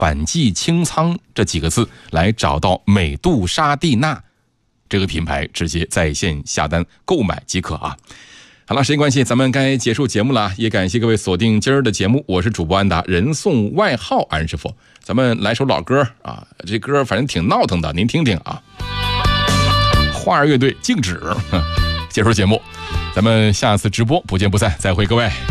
板季清仓这几个字来找到美杜莎蒂娜这个品牌，直接在线下单购买即可啊。好了，时间关系，咱们该结束节目了，也感谢各位锁定今儿的节目，我是主播安达，人送外号安师傅。咱们来首老歌啊，这歌反正挺闹腾的，您听听啊。花儿乐队静止，结束节目，咱们下次直播不见不散，再会各位。